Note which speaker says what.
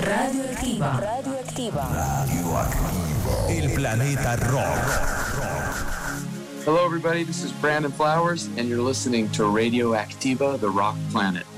Speaker 1: Radioactiva.
Speaker 2: El planeta rock.
Speaker 3: Hello, everybody. This is Brandon Flowers, and you're listening to Radioactiva, the Rock Planet.